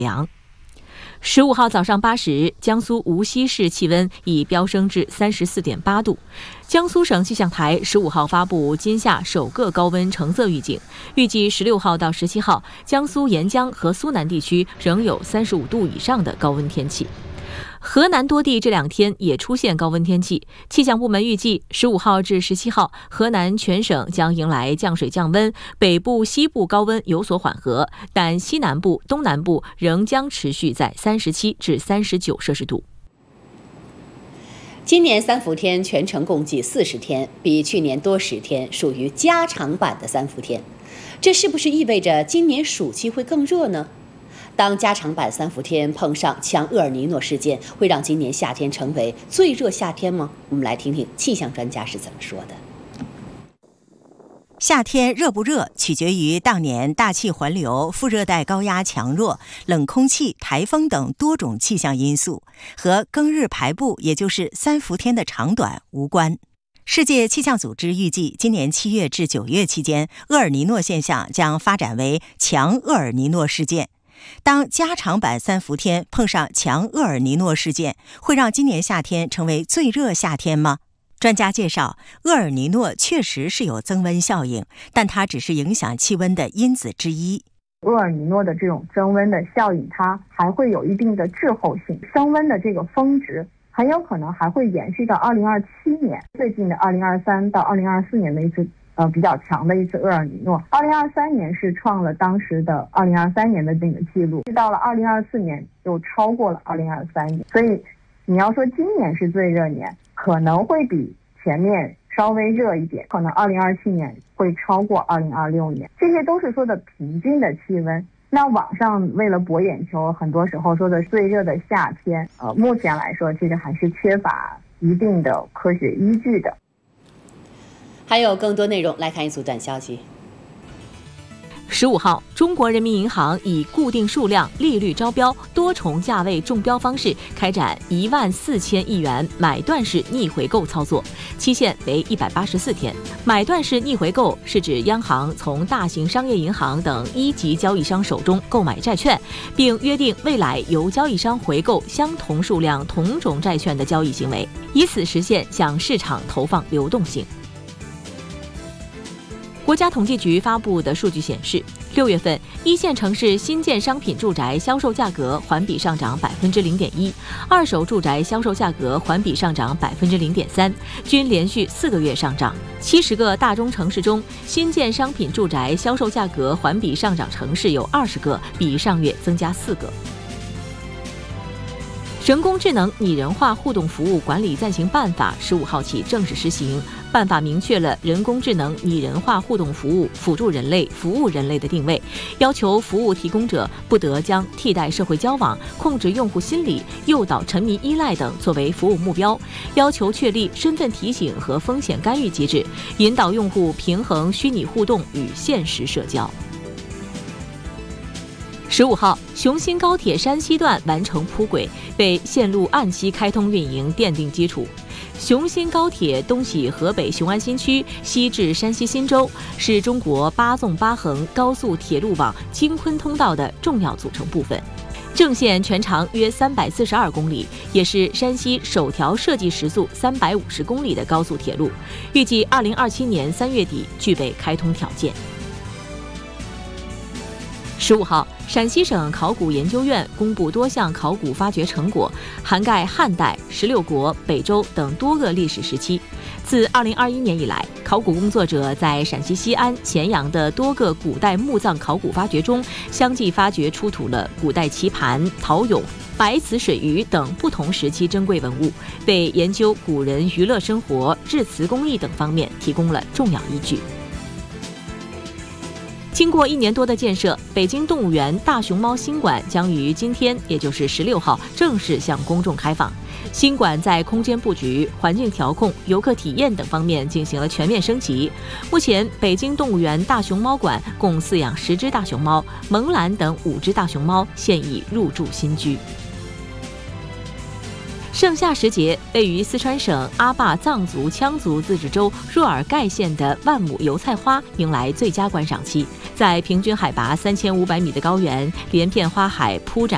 凉。15号早上8时，江苏无锡市气温已飙升至34.8度。江苏省气象台15号发布今夏首个高温橙色预警，预计16号到17号，江苏沿江和苏南地区仍有35度以上的高温天气。河南多地这2天也出现高温天气，气象部门预计15号至17号，河南全省将迎来降水降温，北部、西部高温有所缓和，但西南部、东南部仍将持续在37至39摄氏度。 今年三伏天全程共计40天，比去年多10天，属于加长版的三伏天。这是不是意味着今年暑期会更热呢？当加长版三伏天碰上强厄尔尼诺事件，会让今年夏天成为最热夏天吗？我们来听听气象专家是怎么说的。 夏天热不热，取决于当年大气环流、副热带高压强弱、冷空气、台风等多种气象因素，和庚日排布，也就是三伏天的长短无关。世界气象组织预计，今年7月至9月期间，厄尔尼诺现象将发展为强厄尔尼诺事件。当加长版三伏天碰上强厄尔尼诺事件，会让今年夏天成为最热夏天吗？专家介绍，厄尔尼诺确实是有增温效应，但它只是影响气温的因子之一。 厄尔尼诺的这种增温的效应，它还会有一定的滞后性，升温的这个峰值很有可能还会延续到2027年，最近的2023到2024年的一次比较强的一次厄尔尼诺。2023年是创了当时的2023年的那个记录，到了2024年又超过了2023年，所以你要说今年是最热年，可能会比前面稍微热一点，可能2027年会超过2026年，这些都是说的平均的气温。那网上为了博眼球，很多时候说的最热的夏天，目前来说这个还是缺乏一定的科学依据的。 还有更多内容，来看一组短消息。 15号，中国人民银行以固定数量、利率招标、多重价位中标方式开展14000亿元买断式逆回购操作，期限为184天。买断式逆回购是指央行从大型商业银行等1级交易商手中购买债券，并约定未来由交易商回购相同数量同种债券的交易行为，以此实现向市场投放流动性。国家统计局发布的数据显示，6月份一线城市新建商品住宅销售价格环比上涨0.1%，二手住宅销售价格环比上涨0.3%，均连续4个月上涨。70个大中城市中，新建商品住宅销售价格环比上涨城市有20个，比上月增加4个。人工智能拟人化互动服务管理暂行办法15号起正式施行。办法明确了人工智能拟人化互动服务辅助人类、服务人类的定位，要求服务提供者不得将替代社会交往、控制用户心理、诱导沉迷依赖等作为服务目标，要求确立身份提醒和风险干预机制，引导用户平衡虚拟互动与现实社交。15号，雄新高铁山西段完成铺轨，为线路按期开通运营奠定基础。雄新高铁东起河北雄安新区，西至山西忻州，是中国8纵8横高速铁路网京昆通道的重要组成部分。正线全长约342公里，也是山西首条设计时速350公里的高速铁路，预计2027年3月底具备开通条件。15号，陕西省考古研究院公布多项考古发掘成果，涵盖汉代、16国、北周等多个历史时期。自2021年以来，考古工作者在陕西西安、咸阳的多个古代墓葬考古发掘中，相继发掘出土了古代棋盘、陶俑、白瓷水鱼等不同时期珍贵文物，为研究古人娱乐生活、制瓷工艺等方面提供了重要依据。经过1年多的建设，北京动物园大熊猫新馆将于今天，也就是16号正式向公众开放。新馆在空间布局、环境调控、游客体验等方面进行了全面升级。目前，北京动物园大熊猫馆共饲养10只大熊猫，萌兰等5只大熊猫现已入住新居。盛夏时节，位于四川省阿坝藏族羌族自治州若尔盖县的万亩油菜花迎来最佳观赏期。在平均海拔3500米的高原，连片花海铺展